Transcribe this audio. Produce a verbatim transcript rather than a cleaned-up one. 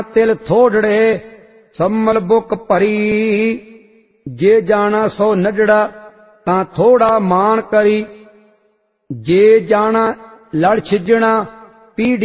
तिल थोड़ड़े सम्मल बुक भरी। जे जाना सो नजड़ा तां थोड़ा मान करी। जे जाना लड़ छिजणा पीढ़ी